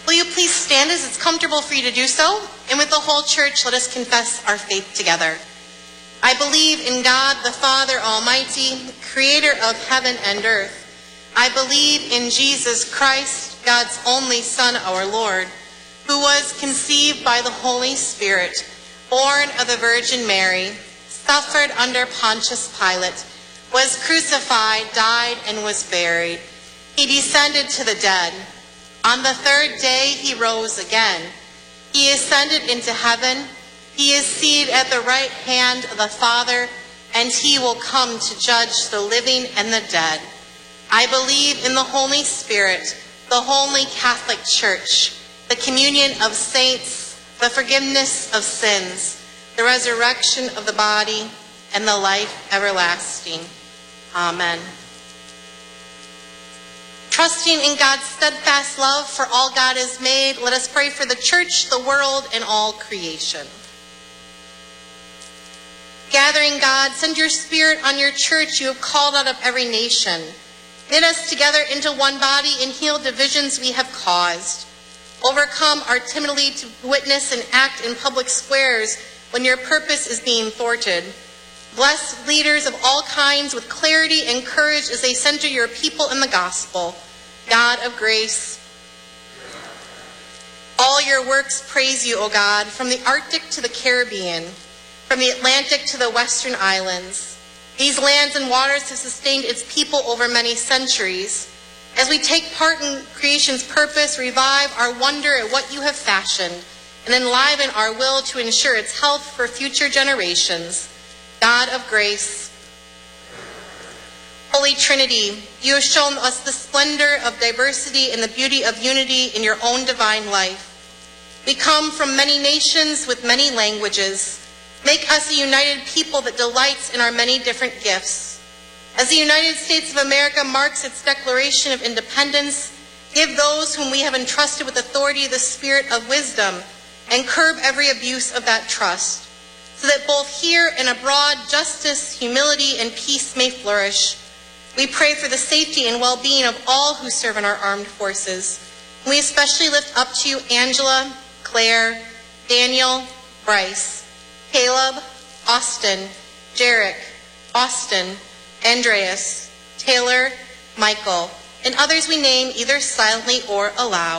Will you please stand as it's comfortable for you to do so? And with the whole church, let us confess our faith together. I believe in God, the Father Almighty, creator of heaven and earth. I believe in Jesus Christ, God's only Son, our Lord, who was conceived by the Holy Spirit, born of the Virgin Mary, suffered under Pontius Pilate, was crucified, died, and was buried. He descended to the dead. On the third day he rose again. He ascended into heaven. He is seated at the right hand of the Father, and he will come to judge the living and the dead. I believe in the Holy Spirit, the Holy Catholic Church, the communion of saints, the forgiveness of sins, the resurrection of the body, and the life everlasting. Amen. Trusting in God's steadfast love for all God has made, let us pray for the church, the world, and all creation. Gathering God, send your Spirit on your church you have called out of every nation. Knit us together into one body and heal divisions we have caused. Overcome our timidity to witness and act in public squares when your purpose is being thwarted. Bless leaders of all kinds with clarity and courage as they center your people in the gospel. God of grace, all your works praise you, O God, from the Arctic to the Caribbean, from the Atlantic to the Western Islands. These lands and waters have sustained its people over many centuries. As we take part in creation's purpose, revive our wonder at what you have fashioned, and enliven our will to ensure its health for future generations. God of grace, Holy Trinity, you have shown us the splendor of diversity and the beauty of unity in your own divine life. We come from many nations with many languages. Make us a united people that delights in our many different gifts. As the United States of America marks its declaration of independence, give those whom we have entrusted with authority the spirit of wisdom and curb every abuse of that trust, so that both here and abroad justice, humility, and peace may flourish. We pray for the safety and well-being of all who serve in our armed forces. We especially lift up to you Angela, Claire, Daniel, Bryce, Caleb, Austin, Jarek, Austin, Andreas, Taylor, Michael, and others we name either silently or aloud.